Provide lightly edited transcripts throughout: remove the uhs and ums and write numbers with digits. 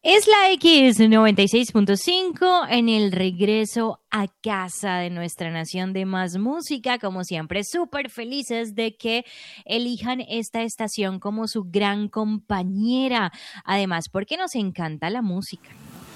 Es la X96.5 en el regreso a casa de nuestra nación de más música, como siempre, súper felices de que elijan esta estación como su gran compañera, además porque nos encanta la música.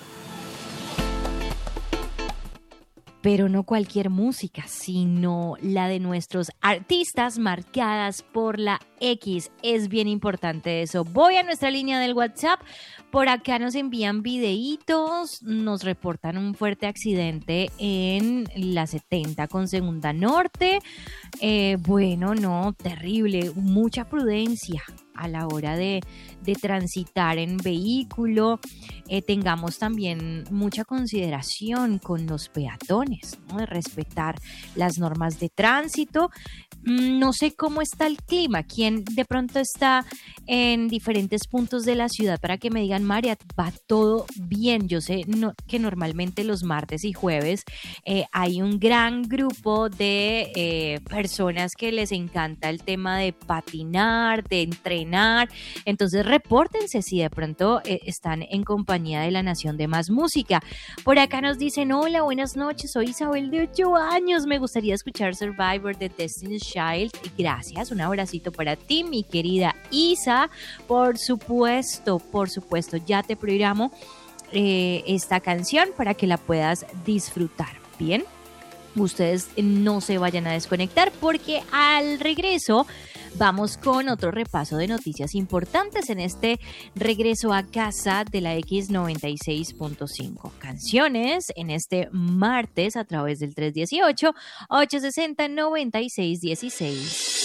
Pero no cualquier música, sino la de nuestros artistas marcadas por la X. Es bien importante eso. Voy a nuestra línea del WhatsApp. Por acá nos envían videitos, nos reportan un fuerte accidente en la 70 con Segunda Norte. Bueno, no, terrible, mucha prudencia a la hora de transitar en vehículo. Tengamos también mucha consideración con los peatones, ¿no? De respetar las normas de tránsito. No sé cómo está el clima, quién de pronto está en diferentes puntos de la ciudad para que me digan, María, va todo bien. Yo sé que normalmente los martes y jueves hay un gran grupo de personas que les encanta el tema de patinar, de entrenar. Entonces repórtense si de pronto están en compañía de la Nación de Más Música. Por acá nos dicen, hola, buenas noches, soy Isabel de 8 años, me gustaría escuchar Survivor de Destiny's Child. Gracias, un abracito para ti, mi querida Isa. Por supuesto, ya te programo esta canción para que la puedas disfrutar. Bien, ustedes no se vayan a desconectar porque al regreso vamos con otro repaso de noticias importantes en este regreso a casa de la X96.5. Canciones en este martes a través del 318-860-9616.